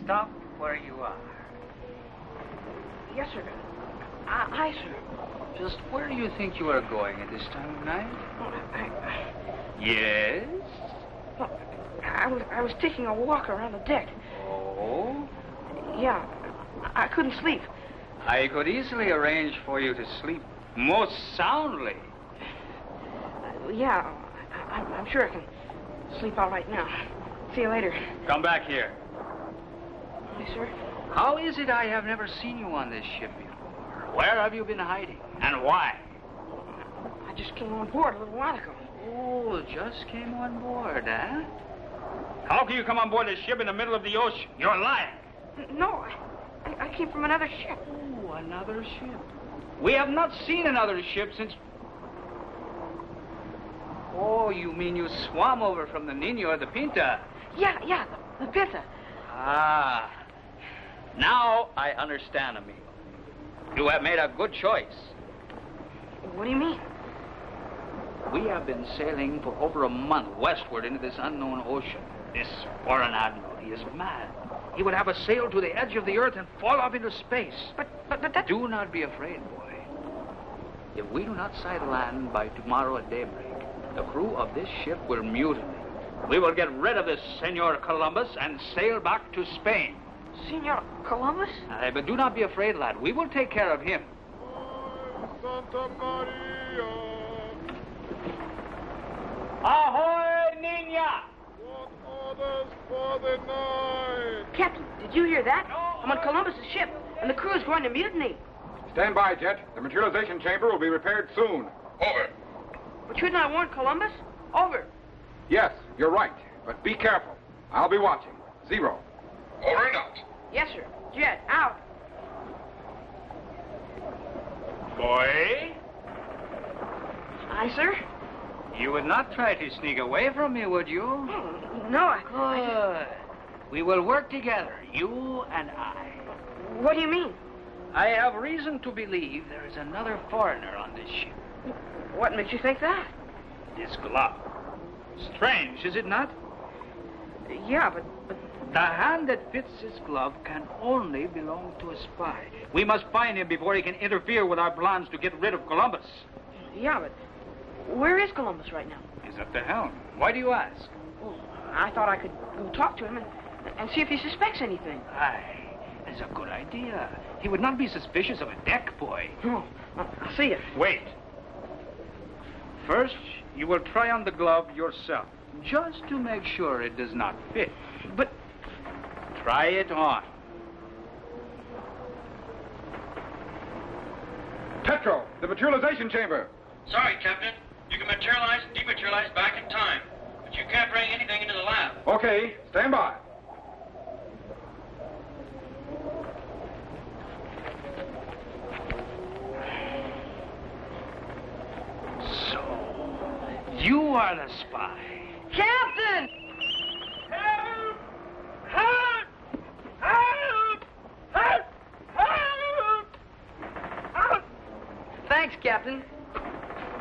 stop where you are. Yes, sir. Aye, sir. Just where do you think you are going at this time of night? Oh, Yes? well, I was taking a walk around the deck. Oh? Yeah, I couldn't sleep. I could easily arrange for you to sleep most soundly. Yeah, I'm sure I can sleep all right now. See you later. Come back here. Yes, sir. How is it I have never seen you on this ship before? Where have you been hiding, and why? I just came on board a little while ago. Oh, just came on board, huh? How can you come on board this ship in the middle of the ocean? You're lying. No, I came from another ship. Oh, another ship. We have not seen another ship since... Oh, you mean you swam over from the Nino or the Pinta? Yeah, the Pinta. Ah. Now I understand, amigo. You have made a good choice. What do you mean? We have been sailing for over a month westward into this unknown ocean. This foreign admiral, he is mad. He would have us sail to the edge of the earth and fall off into space. But that... Do not be afraid, boy. If we do not sight land by tomorrow at daybreak, the crew of this ship will mutiny. We will get rid of this Senor Columbus and sail back to Spain. Senor Columbus? But do not be afraid, lad. We will take care of him. Santa Maria. Ahoy, Nina! What orders for the night? Captain, did you hear that? I'm on Columbus's ship, and the crew is going to mutiny. Stand by, Jet. The materialization chamber will be repaired soon. Over. But shouldn't I warn Columbus? Over. Yes, you're right. But be careful. I'll be watching. 0. Over and out. Yes, sir. Jet, out. Boy, Aye, sir. you would not try to sneak away from me, would you? Oh, no, I Good. We will work together, you and I. What do you mean? I have reason to believe there is another foreigner on this ship. What makes you think that? This glove. Strange, is it not? Yeah, but The hand that fits this glove can only belong to a spy. We must find him before he can interfere with our plans to get rid of Columbus. yeah, but where is Columbus right now? He's at the helm. Why do you ask? Well, I thought I could go talk to him and see if he suspects anything. Aye, that's a good idea. He would not be suspicious of a deck boy. Oh, I'll see you. Wait. First, you will try on the glove yourself, just to make sure it does not fit. But Try it on. Petro, the materialization chamber. Sorry, Captain. You can materialize and dematerialize back in time, but you can't bring anything into the lab. Okay, stand by. So, you are the spy. Captain! Help! Help! Help! Help! Help! Help! Thanks, Captain.